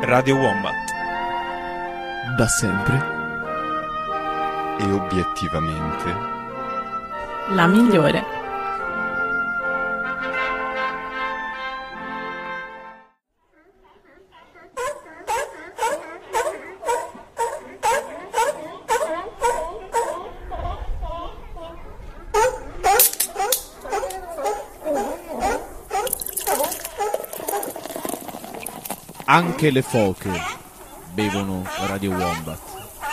Radio Wombat. Da sempre e obiettivamente la migliore. anche le foche bevono Radio Wombat.